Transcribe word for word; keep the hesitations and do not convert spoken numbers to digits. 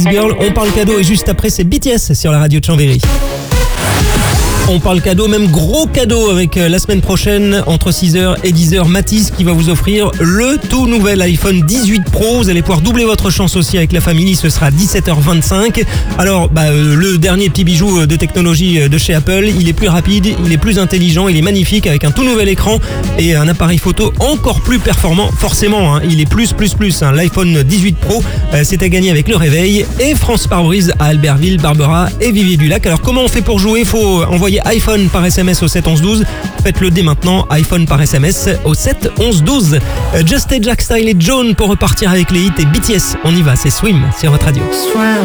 Girl, on parle cadeau et juste après c'est B T S sur la radio de Chambéry. On parle cadeau, même gros cadeau avec la semaine prochaine entre six heures et dix heures. Matisse qui va vous offrir le tout nouvel iPhone dix-huit Pro. Vous allez pouvoir doubler votre chance aussi avec la famille. Ce sera dix-sept heures vingt-cinq. Alors bah, euh, le dernier petit bijou de technologie de chez Apple, il est plus rapide, il est plus intelligent, il est magnifique avec un tout nouvel écran et un appareil photo encore plus performant. Forcément, hein, il est plus plus plus. Hein. L'iPhone dix-huit Pro, euh, c'est à gagner avec le réveil et France Pare-Brise à Albertville, Barbera et Vivier-du-Lac. Alors comment on fait pour jouer? Il faut envoyer iPhone par S M S au sept onze douze. Faites-le dès maintenant, iPhone par S M S au sept onze douze. Just et Jack Style et Joan pour repartir avec les hits et B T S. On y va, c'est Swim sur votre radio.